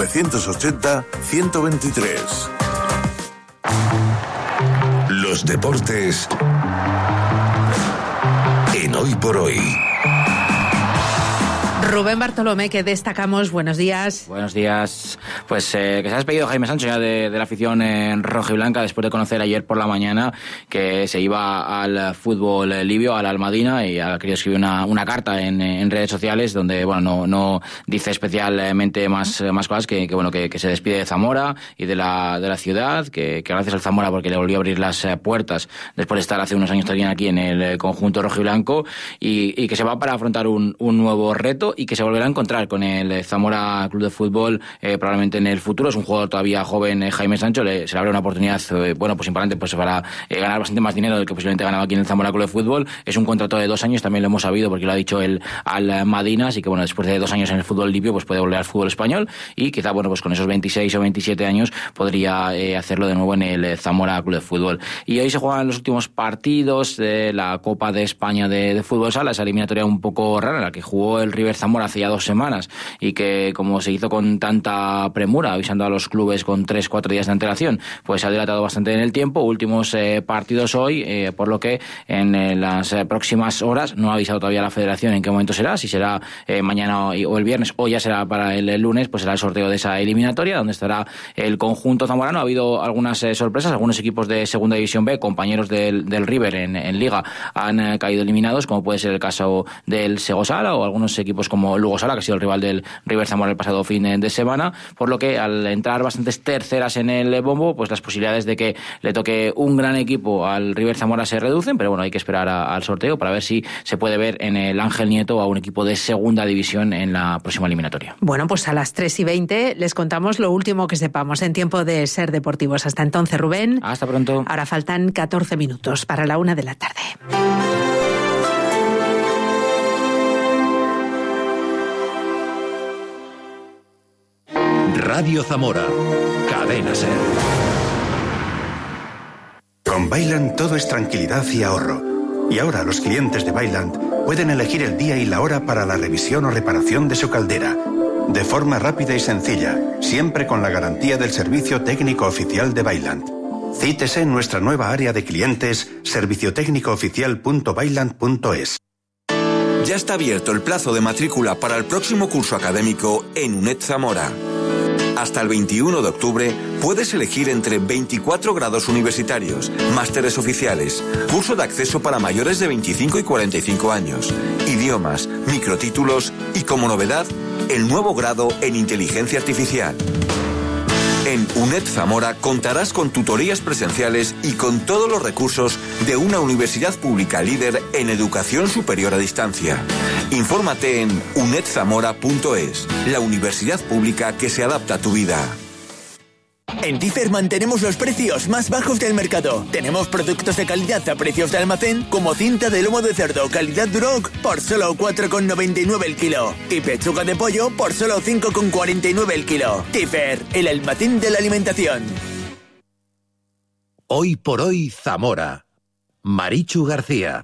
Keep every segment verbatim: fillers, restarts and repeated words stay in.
novecientos ochenta, ciento veintitrés. Los deportes en Hoy por Hoy. Rubén Bartolomé, que destacamos. Buenos días. Buenos días. Pues eh, que se ha despedido Jaime Sancho ya de, de la afición en roja y blanca después de conocer ayer por la mañana que se iba al fútbol libio, al Almadina, y ha querido escribir una, una carta en, en redes sociales donde bueno no, no dice especialmente más, más cosas que, que bueno que, que se despide de Zamora y de la, de la ciudad, que, que gracias al Zamora porque le volvió a abrir las puertas después de estar hace unos años también aquí en el conjunto rojo y blanco, y, y que se va para afrontar un, un nuevo reto y que se volverá a encontrar con el Zamora Club de Fútbol eh, probablemente en el futuro. Es un jugador todavía joven, eh, Jaime Sancho, le, se le abre una oportunidad eh, bueno pues importante pues para eh, ganar bastante más dinero del que posiblemente ganaba aquí en el Zamora Club de Fútbol. Es un contrato de dos años, también lo hemos sabido porque lo ha dicho el al Madina, así que bueno, después de dos años en el fútbol libio pues puede volver al fútbol español y quizá bueno pues con esos veintiséis o veintisiete años podría eh, hacerlo de nuevo en el Zamora Club de Fútbol. Y hoy se juegan los últimos partidos de la Copa de España de, de Fútbol Sala, esa eliminatoria un poco rara en la que jugó el River Zamora hace ya dos semanas y que como se hizo con tanta premura, avisando a los clubes con tres, cuatro días de antelación, pues se ha dilatado bastante en el tiempo. Últimos eh, partidos hoy, eh, por lo que en eh, las eh, próximas horas no ha avisado todavía la Federación en qué momento será, si será eh, mañana o, o el viernes o ya será para el, el lunes, pues será el sorteo de esa eliminatoria donde estará el conjunto zamorano. Ha habido algunas eh, sorpresas, algunos equipos de Segunda División B, compañeros del, del River en, en Liga, han eh, caído eliminados, como puede ser el caso del Sego Sala o algunos equipos como Lugo Sala, que ha sido el rival del River Zamora el pasado fin de semana, por lo que al entrar bastantes terceras en el bombo, pues las posibilidades de que le toque un gran equipo al River Zamora se reducen, pero bueno, hay que esperar a, al sorteo para ver si se puede ver en el Ángel Nieto a un equipo de Segunda División en la próxima eliminatoria. Bueno, pues a las tres y veinte les contamos lo último que sepamos en tiempo de Ser Deportivos. Hasta entonces, Rubén. Hasta pronto. Ahora faltan catorce minutos para la una de la tarde. Radio Zamora, Cadena Ser. Con Vaillant todo es tranquilidad y ahorro. Y ahora los clientes de Vaillant pueden elegir el día y la hora para la revisión o reparación de su caldera, de forma rápida y sencilla, siempre con la garantía del servicio técnico oficial de Vaillant. Cítese en nuestra nueva área de clientes, servicio técnico oficial punto vaillant punto es. Ya está abierto el plazo de matrícula para el próximo curso académico en UNED Zamora. Hasta el veintiuno de octubre puedes elegir entre veinticuatro grados universitarios, másteres oficiales, curso de acceso para mayores de veinticinco y cuarenta y cinco años, idiomas, microtítulos y, como novedad, el nuevo grado en inteligencia artificial. En UNED Zamora contarás con tutorías presenciales y con todos los recursos de una universidad pública líder en educación superior a distancia. Infórmate en uned zamora punto es, la universidad pública que se adapta a tu vida. En Tifer mantenemos los precios más bajos del mercado. Tenemos productos de calidad a precios de almacén, como cinta de lomo de cerdo calidad Duroc por solo cuatro con noventa y nueve el kilo y pechuga de pollo por solo cinco con cuarenta y nueve el kilo. Tifer, el almacén de la alimentación. Hoy por Hoy Zamora. Marichu García.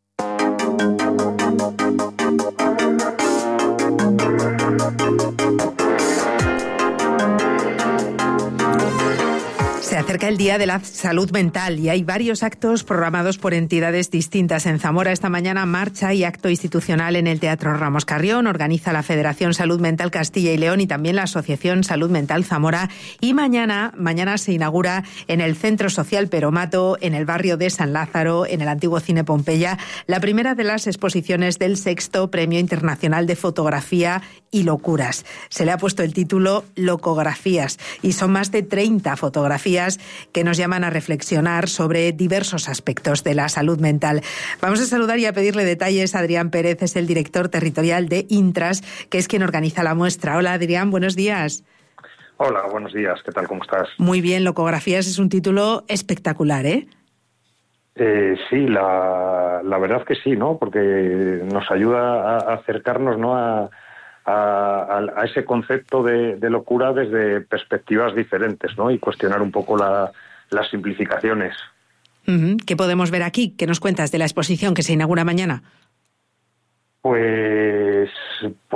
Se acerca el Día de la Salud Mental y hay varios actos programados por entidades distintas. En Zamora esta mañana marcha y acto institucional en el Teatro Ramos Carrión. Organiza la Federación Salud Mental Castilla y León y también la Asociación Salud Mental Zamora. Y mañana, mañana se inaugura en el Centro Social Peromato, en el barrio de San Lázaro, en el antiguo Cine Pompeya, la primera de las exposiciones del sexto Premio Internacional de Fotografía y Locuras. Se le ha puesto el título Locografías y son más de treinta fotografías que nos llaman a reflexionar sobre diversos aspectos de la salud mental. Vamos a saludar y a pedirle detalles a Adrián Pérez, es el director territorial de Intras, que es quien organiza la muestra. Hola Adrián, buenos días. Hola, buenos días, ¿qué tal? ¿Cómo estás? Muy bien, Locografías es un título espectacular, ¿eh? Eh, sí, la, la verdad que sí, ¿no? Porque nos ayuda a acercarnos, ¿no?, a, a, a ese concepto de, de locura desde perspectivas diferentes, ¿no? Y cuestionar un poco la, las simplificaciones. Uh-huh. ¿Qué podemos ver aquí? ¿Qué nos cuentas de la exposición que se inaugura mañana? Pues, pues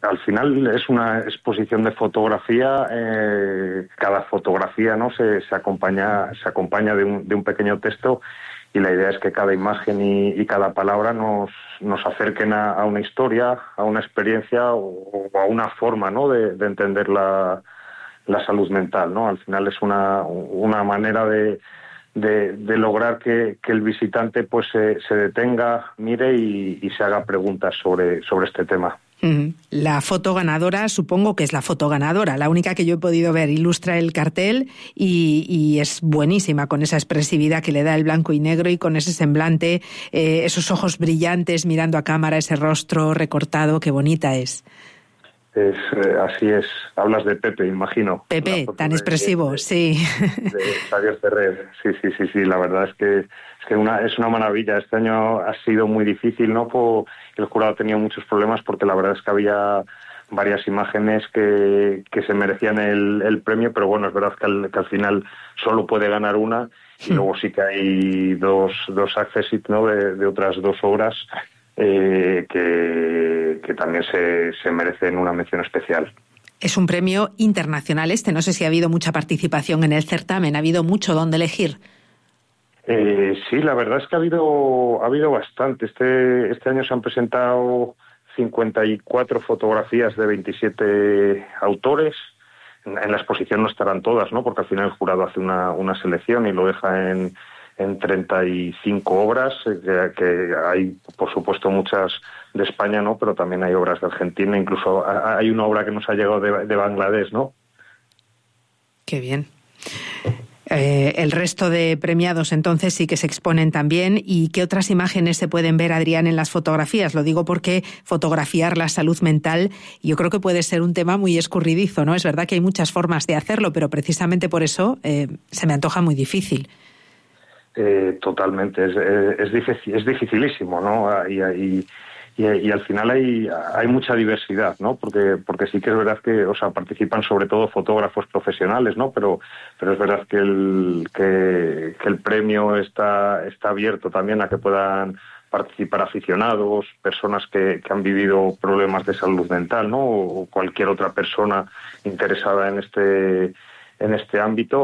al final es una exposición de fotografía. Eh, cada fotografía, ¿no?, se, se acompaña se acompaña de un, de un pequeño texto, y la idea es que cada imagen y, y cada palabra nos, nos acerquen a, a una historia, a una experiencia o, o a una forma, ¿no?, de, de entender la, la salud mental, ¿no? Al final es una, una manera de, de, de lograr que, que el visitante pues se, se detenga, mire y, y se haga preguntas sobre, sobre este tema. La foto ganadora, supongo que es la foto ganadora, la única que yo he podido ver, ilustra el cartel y, y es buenísima, con esa expresividad que le da el blanco y negro y con ese semblante, eh, esos ojos brillantes mirando a cámara, ese rostro recortado, qué bonita es. Es, eh, así es. Hablas de Pepe, imagino. Pepe, tan de, expresivo, de, sí. De Xavier Ferrer. Sí, sí, sí, sí. La verdad es que es que una es una maravilla. Este año ha sido muy difícil, ¿no? Por, el jurado ha tenido muchos problemas porque la verdad es que había varias imágenes que, que se merecían el, el premio, pero bueno, es verdad que al, que al final solo puede ganar una, y sí. Luego sí que hay dos, dos accessit, ¿no?, de, de otras dos obras Eh, que, que también se, se merecen una mención especial. Es un premio internacional este, no sé si ha habido mucha participación en el certamen, ¿ha habido mucho donde elegir? Eh, sí, la verdad es que ha habido, ha habido bastante. Este, este año se han presentado cincuenta y cuatro fotografías de veintisiete autores. En, en la exposición no estarán todas, ¿no?, porque al final el jurado hace una, una selección y lo deja en en treinta y cinco obras, que, que hay, por supuesto, muchas de España, ¿no?, pero también hay obras de Argentina, incluso hay una obra que nos ha llegado de, de Bangladesh, ¿no? Qué bien. Eh, el resto de premiados, entonces, sí que se exponen también. ¿Y qué otras imágenes se pueden ver, Adrián, en las fotografías? Lo digo porque fotografiar la salud mental yo creo que puede ser un tema muy escurridizo, ¿no? Es verdad que hay muchas formas de hacerlo, pero precisamente por eso eh, se me antoja muy difícil. Eh, totalmente, es, es, es, difícil, es dificilísimo, ¿no? Y, y, y, y al final hay, hay mucha diversidad, ¿no? Porque, porque sí que es verdad que, o sea, participan sobre todo fotógrafos profesionales, ¿no? Pero, pero es verdad que el, que, que el premio está, está abierto también a que puedan participar aficionados, personas que, que han vivido problemas de salud mental, ¿no? O cualquier otra persona interesada en este, en este ámbito.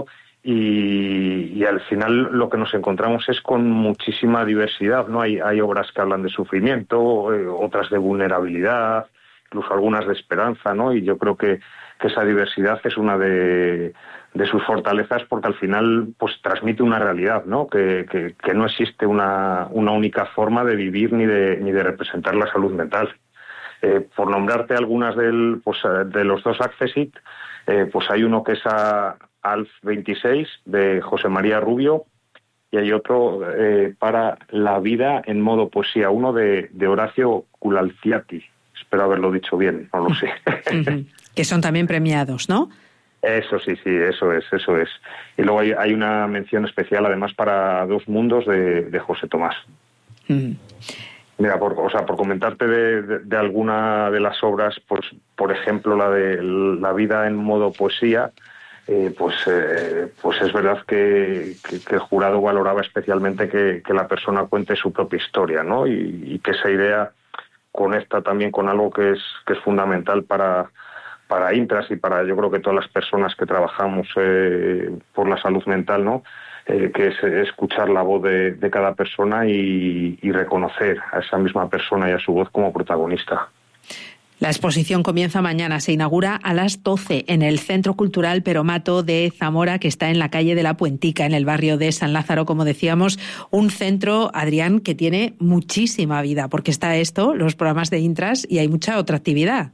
Y, y al final lo que nos encontramos es con muchísima diversidad, ¿no? Hay, hay obras que hablan de sufrimiento, eh, otras de vulnerabilidad, incluso algunas de esperanza, ¿no? Y yo creo que, que esa diversidad es una de, de sus fortalezas, porque al final pues transmite una realidad, ¿no? Que, que, que no existe una, una única forma de vivir ni de, ni de representar la salud mental. Eh, por nombrarte algunas del, pues, de los dos accessit, eh, pues hay uno que es a Alf veintiséis, de José María Rubio, y hay otro eh, para La vida en modo poesía, uno de, de Horacio Culalciati. Espero haberlo dicho bien, no lo sé. Que son también premiados, ¿no? Eso sí, sí, eso es, eso es. Y luego hay, hay una mención especial, además, para Dos mundos, de, de José Tomás. Mm. Mira, por, o sea, por comentarte de, de, de alguna de las obras, pues, por ejemplo, la de La vida en modo poesía, Eh, pues eh, pues es verdad que, que, que el jurado valoraba especialmente que, que la persona cuente su propia historia, ¿no? Y, y que esa idea conecta también con algo que es que es fundamental para para Intras y para, yo creo, que todas las personas que trabajamos eh, por la salud mental, ¿no? Eh, que es escuchar la voz de, de cada persona y, y reconocer a esa misma persona y a su voz como protagonista. La exposición comienza mañana, se inaugura a las doce en el Centro Cultural Peromato de Zamora, que está en la calle de la Puentica, en el barrio de San Lázaro, como decíamos. Un centro, Adrián, que tiene muchísima vida, porque está esto, los programas de Intras, y hay mucha otra actividad.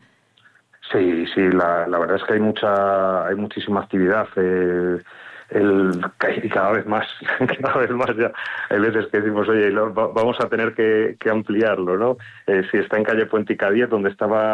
Sí, sí, la, la verdad es que hay mucha, hay muchísima actividad. Eh, el y cada vez más, cada vez más ya. Hay veces que decimos, oye, vamos a tener que, que ampliarlo, ¿no? Eh, si está en calle Puentica diez, donde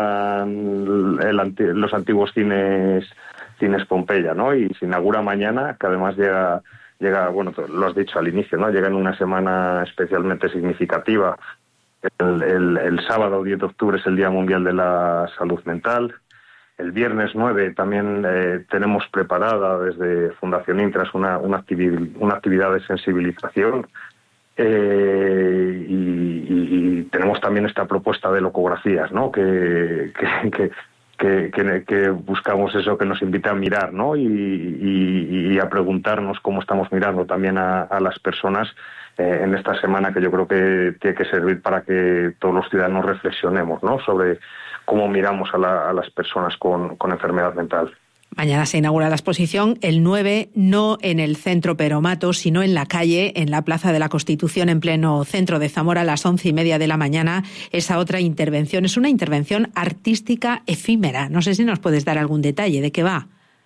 estaban el, los antiguos cines, cines Pompeya, ¿no? Y se inaugura mañana, que además llega, llega, bueno, lo has dicho al inicio, ¿no? Llega en una semana especialmente significativa. El, el, el sábado diez de octubre es el Día Mundial de la Salud Mental. El viernes nueve también eh, tenemos preparada desde Fundación Intras una, una, activi- una actividad de sensibilización Eh, y, y, y tenemos también esta propuesta de locografías, ¿no? Que, que, que, que, que, que buscamos eso, que nos invita a mirar, ¿no? Y, y, y a preguntarnos cómo estamos mirando también a, a las personas eh, en esta semana, que yo creo que tiene que servir para que todos los ciudadanos reflexionemos, ¿no? Sobre cómo miramos a, la, a las personas con, con enfermedad mental. Mañana se inaugura la exposición, el nueve, no en el centro Peromato, sino en la calle, en la Plaza de la Constitución, en pleno centro de Zamora, a las once y media de la mañana. Esa otra intervención es una intervención artística efímera. No sé si nos puedes dar algún detalle de qué va.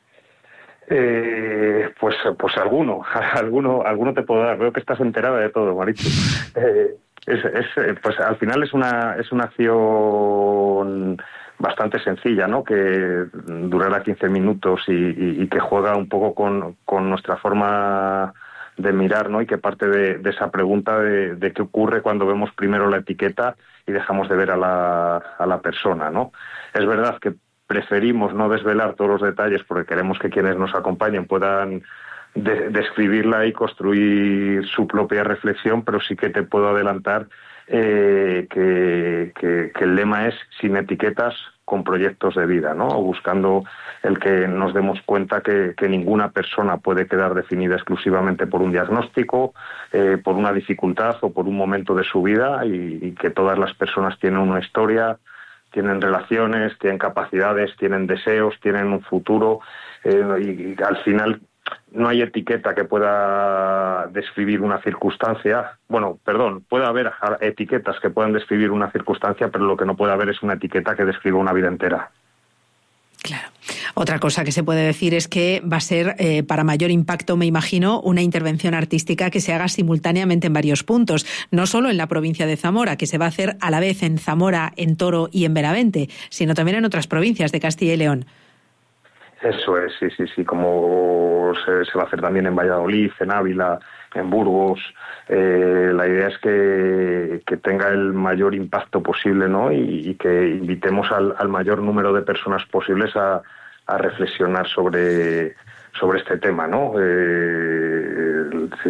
Eh, pues, pues alguno, alguno, alguno te puedo dar. Veo que estás enterada de todo, Marichu. Eh, es, es, pues al final es una, es una acción bastante sencilla, ¿no? Que durará quince minutos y, y, y que juega un poco con, con nuestra forma de mirar, ¿no? Y que parte de, de esa pregunta de, de qué ocurre cuando vemos primero la etiqueta y dejamos de ver a la, a la persona, ¿no? Es verdad que preferimos no desvelar todos los detalles porque queremos que quienes nos acompañen puedan de, describirla y construir su propia reflexión, pero sí que te puedo adelantar eh, que, que, que el lema es sin etiquetas, con proyectos de vida, ¿no? Buscando el que nos demos cuenta que, que ninguna persona puede quedar definida exclusivamente por un diagnóstico, eh, por una dificultad o por un momento de su vida, y, y que todas las personas tienen una historia, tienen relaciones, tienen capacidades, tienen deseos, tienen un futuro, eh, y, y al final no hay etiqueta que pueda describir una circunstancia. Bueno, perdón, puede haber etiquetas que puedan describir una circunstancia, pero lo que no puede haber es una etiqueta que describa una vida entera. Claro. Otra cosa que se puede decir es que va a ser, eh, para mayor impacto, me imagino, una intervención artística que se haga simultáneamente en varios puntos, no solo en la provincia de Zamora, que se va a hacer a la vez en Zamora, en Toro y en Benavente, sino también en otras provincias de Castilla y León. Eso es, sí, sí, sí, como se, se va a hacer también en Valladolid, en Ávila, en Burgos. Eh, la idea es que, que tenga el mayor impacto posible, ¿no? Y, y que invitemos al, al mayor número de personas posibles a, a reflexionar sobre, sobre este tema, ¿no? Eh,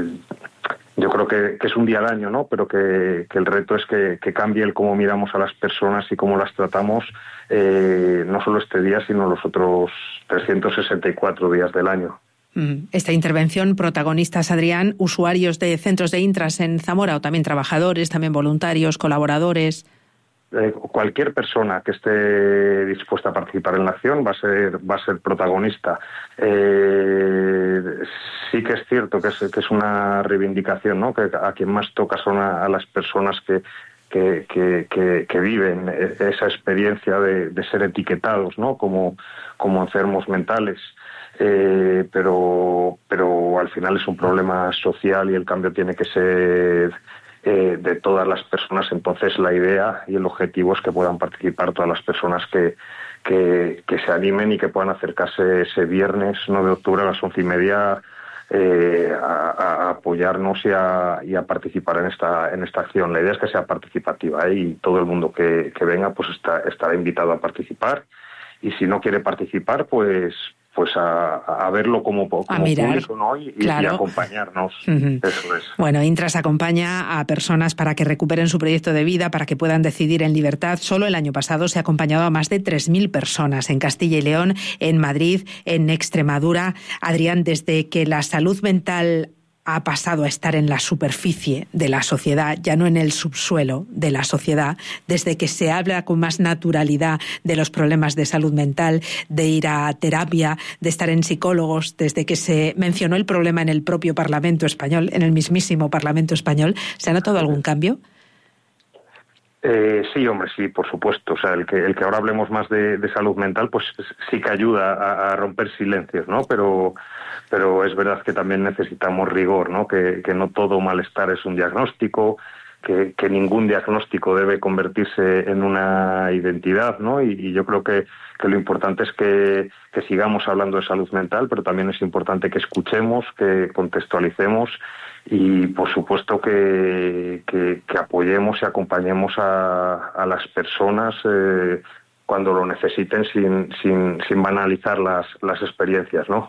yo creo que, que es un día al año, ¿no? Pero que, que el reto es que, que cambie el cómo miramos a las personas y cómo las tratamos, eh, no solo este día, sino los otros trescientos sesenta y cuatro días del año. Esta intervención, protagonistas, Adrián, usuarios de centros de Intras en Zamora, o también trabajadores, también voluntarios, colaboradores. Eh, cualquier persona que esté dispuesta a participar en la acción va a ser va a ser protagonista. Eh, sí que es cierto que es, que es una reivindicación, ¿no? Que a quien más toca son a, a las personas que que, que, que, que viven esa experiencia de, de ser etiquetados, ¿no? Como, como enfermos mentales. Eh, pero pero al final es un problema social y el cambio tiene que ser eh, de todas las personas. Entonces la idea y el objetivo es que puedan participar todas las personas que, que, que se animen y que puedan acercarse ese viernes nueve de octubre a las once y media eh, a, a apoyarnos y a, y a participar en esta en esta acción. La idea es que sea participativa, ¿eh? Y todo el mundo que, que venga pues está, estará invitado a participar, y si no quiere participar pues pues a, a verlo como, como a mirar, público, ¿no? Y, claro. y acompañarnos. Uh-huh. Eso es. Bueno, Intras acompaña a personas para que recuperen su proyecto de vida, para que puedan decidir en libertad. Solo el año pasado se ha acompañado a más de tres mil personas en Castilla y León, en Madrid, en Extremadura. Adrián, desde que la salud mental ha pasado a estar en la superficie de la sociedad, ya no en el subsuelo de la sociedad, desde que se habla con más naturalidad de los problemas de salud mental, de ir a terapia, de estar en psicólogos, desde que se mencionó el problema en el propio Parlamento español, en el mismísimo Parlamento español, ¿se ha notado algún cambio? Eh, sí, hombre, sí, por supuesto. O sea, el que el que ahora hablemos más de, de salud mental, pues sí que ayuda a, a romper silencios, ¿no? Pero pero es verdad que también necesitamos rigor, ¿no? Que, que no todo malestar es un diagnóstico, que, que ningún diagnóstico debe convertirse en una identidad, ¿no? Y, y yo creo que, que lo importante es que, que sigamos hablando de salud mental, pero también es importante que escuchemos, que contextualicemos y, por supuesto, que, que, que apoyemos y acompañemos a, a las personas eh, cuando lo necesiten sin, sin, sin banalizar las, las experiencias, ¿no?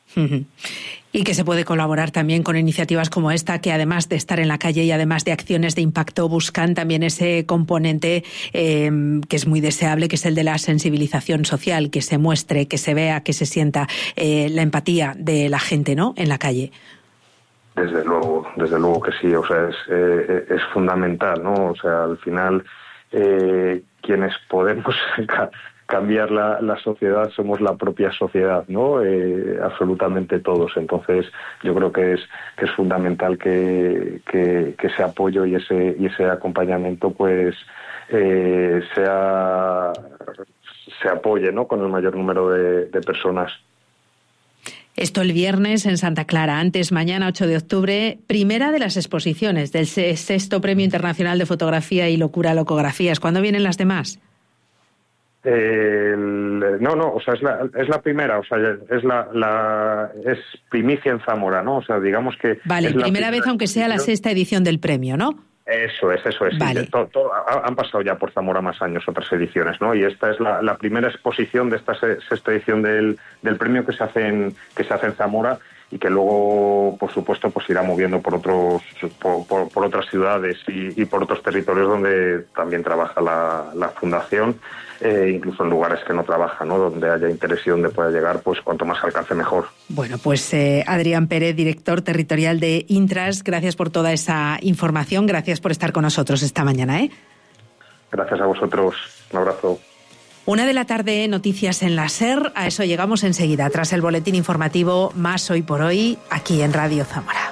Uh-huh. Y que se puede colaborar también con iniciativas como esta, que además de estar en la calle y además de acciones de impacto, buscan también ese componente eh, que es muy deseable, que es el de la sensibilización social, que se muestre, que se vea, que se sienta eh, la empatía de la gente, ¿no?, en la calle. Desde luego, desde luego que sí, o sea, es, eh, es fundamental, ¿no? O sea, al final, eh, quienes podemos cambiar la, la sociedad somos la propia sociedad, ¿no? Eh, absolutamente todos. Entonces, yo creo que es que es fundamental que, que, que ese apoyo y ese y ese acompañamiento, pues, eh, sea se apoye, ¿no?, con el mayor número de, de personas. Esto el viernes en Santa Clara. Antes, mañana, ocho de octubre, primera de las exposiciones del sexto Premio Internacional de Fotografía y Locura Locografías. ¿Cuándo vienen las demás? Eh, el, no, no, o sea, es la, es la primera, o sea, es la, la es primicia en Zamora, ¿no? O sea, digamos que... Vale, es primera, primera vez, aunque sea la sexta edición del premio, ¿no? Eso es, eso es. Vale. Sí, todo, todo, han pasado ya por Zamora más años, otras ediciones, ¿no? Y esta es la, la primera exposición de esta sexta edición del, del premio que se hace en, que se hace en Zamora, y que luego, por supuesto, pues irá moviendo por otros por, por, por otras ciudades y, y por otros territorios donde también trabaja la, la fundación, eh, incluso en lugares que no trabaja, ¿no?, donde haya interés y donde pueda llegar, pues cuanto más alcance mejor. Bueno, pues eh, Adrián Pérez, director territorial de Intras, gracias por toda esa información, gracias por estar con nosotros esta mañana, ¿eh? Gracias a vosotros, un abrazo. Una de la tarde, noticias en la SER. A eso llegamos enseguida, tras el boletín informativo Más Hoy por Hoy, aquí en Radio Zamora.